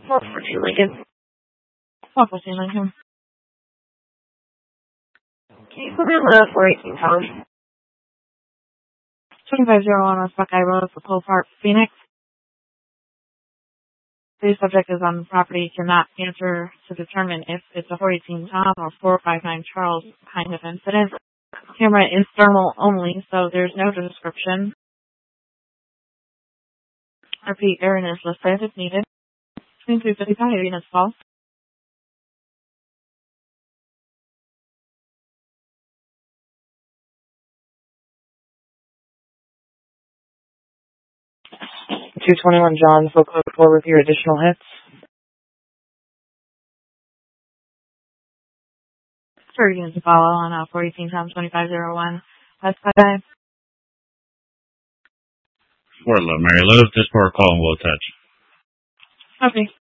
414 Lincoln. 414 Lincoln. Can you put me on the 418 pound? 2501 West Buckeye Road, for Cole Park, Phoenix. The subject is on the property, cannot answer to determine if it's a 418 Tom or 459 Charles kind of incident. Camera is thermal only, so there's no description. Repeat, Aaron is listed if needed. 2355 units false. $221 John, full code 4 with your additional hits. 30 units to follow on 418 Tom 2501 West Buckeye. Fort Love, Mary Lou, this power call will attach. Okay.